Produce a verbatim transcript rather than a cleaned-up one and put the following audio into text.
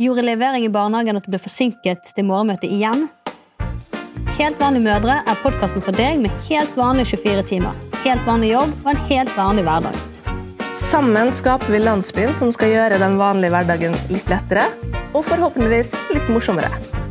Gjorde levering i barnehagen at du ble forsinket til morgenmøtet igjen? Helt vanlige mødre er podcasten for deg med helt vanlige tjuefire timer, helt vanlig jobb og en helt vanlig hverdag. Sammen skaper vi landsbyen som skal gjøre den vanlige hverdagen litt lettere, og forhåpentligvis litt morsommere.